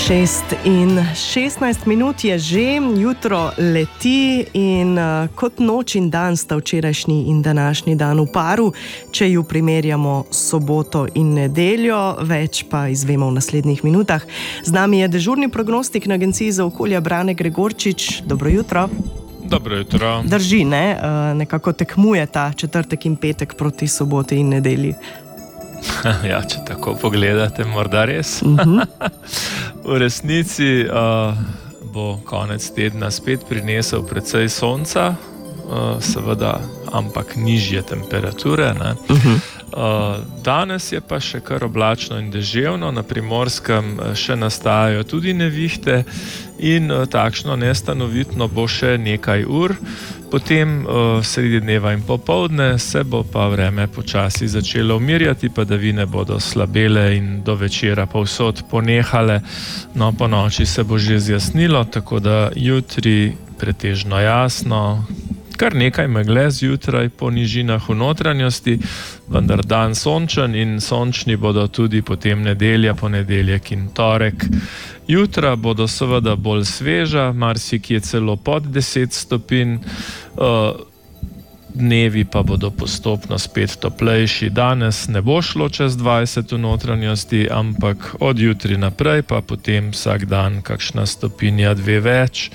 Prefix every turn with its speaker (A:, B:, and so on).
A: 6:16 je že, jutro leti in kot noč in dan sta včerajšnji in današnji dan v paru, če ju primerjamo soboto in nedeljo, več pa izvemo v naslednjih minutah. Z nami je dežurni prognostik na Agenciji za okolje Brane Gregorčič. Dobro jutro.
B: Dobro jutro.
A: Drži, ne? Nekako tekmuje ta četrtek in petek proti soboti in nedelji.
B: Ja, če tako pogledate, morda res. V resnici bo konec tedna spet prinesel precej sonca, seveda, ampak nižje temperature, ne? Danes je pa še kar oblačno in deževno, na Primorskem še nastajajo tudi nevihte in takšno nestanovitno bo še nekaj ur. Potem sredi dneva in popoldne se bo pa vreme počasi začelo umirjati, padavine bodo slabele in do večera povsod ponehale. No, po noči se bo že zjasnilo, tako da jutri pretežno jasno, kar nekaj megle zjutraj po nižinah v notranjosti, vendar dan sončen in sončni bodo tudi potem nedelja, ponedeljek in torek. Jutra bodo seveda bolj sveža, marsikje celo pod 10 stopinj, dnevi pa bodo postopno spet toplejši. Danes ne bo šlo čez 20 v notranjosti, ampak od jutri naprej pa potem vsak dan kakšna stopinja, dve več.